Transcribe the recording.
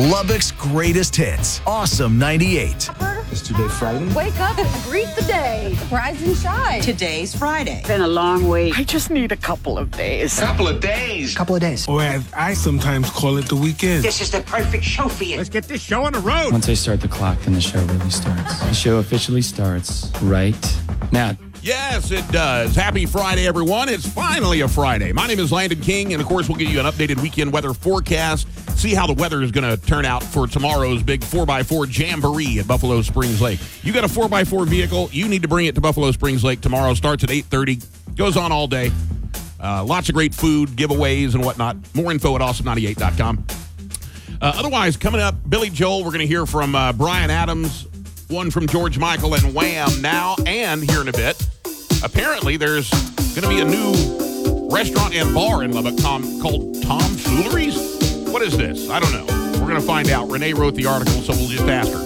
Lubbock's greatest hits. Awesome 98. Is today Friday? Wake up and greet the day. Rise and shine. Today's Friday. Been a long week. I just need a couple of days. Couple of days. Or as I sometimes call it, the weekend. This is the perfect show for you. Let's get this show on the road. Once I start the clock, then the show really starts. The show officially starts right now. Yes, it does. Happy Friday, everyone. It's finally a Friday. My name is Landon King, and of course, we'll give you an updated weekend weather forecast. See how the weather is going to turn out for tomorrow's big 4x4 Jamboree at Buffalo Springs Lake. You got a 4x4 vehicle, you need to bring it to Buffalo Springs Lake tomorrow. Starts at 8:30, goes on all day. Lots of great food, giveaways, and whatnot. More info at awesome98.com. Otherwise, coming up, Billy Joel, we're going to hear from Bryan Adams, one from George Michael and Wham now, and here in a bit. Apparently, there's going to be a new restaurant and bar in Lubbock called Tomfooleries. What is this? I don't know. We're going to find out. Renee wrote the article, so we'll just ask her.